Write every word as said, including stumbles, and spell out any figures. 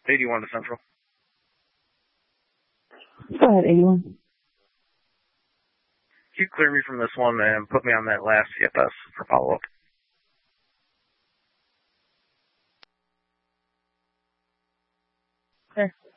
eighty-one to Central. Go ahead, eighty-one. Can you clear me from this one and put me on that last C F S for follow-up? Clear.